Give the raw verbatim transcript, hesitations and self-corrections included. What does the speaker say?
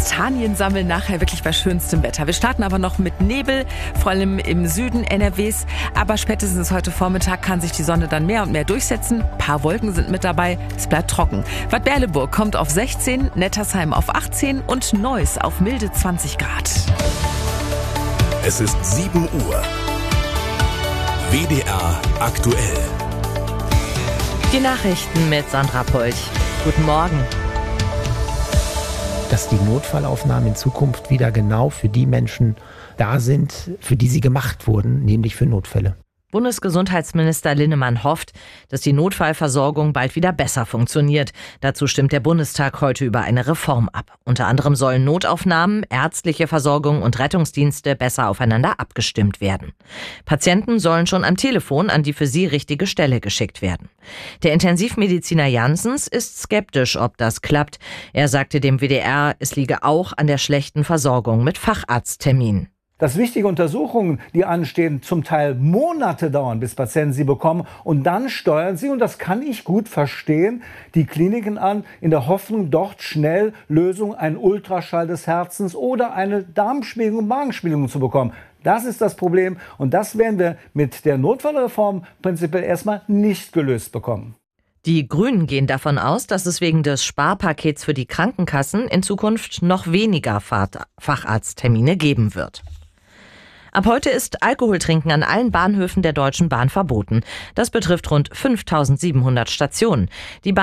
Kastanien sammeln nachher wirklich bei schönstem Wetter. Wir starten aber noch mit Nebel, vor allem im Süden N R Ws. Aber spätestens heute Vormittag kann sich die Sonne dann mehr und mehr durchsetzen. Ein paar Wolken sind mit dabei, es bleibt trocken. Bad Berleburg kommt auf sechzehn, Nettersheim auf achtzehn und Neuss auf milde zwanzig Grad. Es ist sieben Uhr. W D R aktuell. Die Nachrichten mit Sandra Polch. Guten Morgen. Dass die Notfallaufnahmen in Zukunft wieder genau für die Menschen da sind, für die sie gemacht wurden, nämlich für Notfälle. Bundesgesundheitsminister Linnemann hofft, dass die Notfallversorgung bald wieder besser funktioniert. Dazu stimmt der Bundestag heute über eine Reform ab. Unter anderem sollen Notaufnahmen, ärztliche Versorgung und Rettungsdienste besser aufeinander abgestimmt werden. Patienten sollen schon am Telefon an die für sie richtige Stelle geschickt werden. Der Intensivmediziner Janssens ist skeptisch, ob das klappt. Er sagte dem W D R, es liege auch an der schlechten Versorgung mit Facharztterminen. Dass wichtige Untersuchungen, die anstehen, zum Teil Monate dauern, bis Patienten sie bekommen. Und dann steuern sie, und das kann ich gut verstehen, die Kliniken an, in der Hoffnung, dort schnell Lösungen, einen Ultraschall des Herzens oder eine Darmspiegelung, Magenspiegelung zu bekommen. Das ist das Problem. Und das werden wir mit der Notfallreform prinzipiell erstmal nicht gelöst bekommen. Die Grünen gehen davon aus, dass es wegen des Sparpakets für die Krankenkassen in Zukunft noch weniger Facharzttermine geben wird. Ab heute ist Alkoholtrinken an allen Bahnhöfen der Deutschen Bahn verboten. Das betrifft rund fünftausendsiebenhundert Stationen. Die Bahn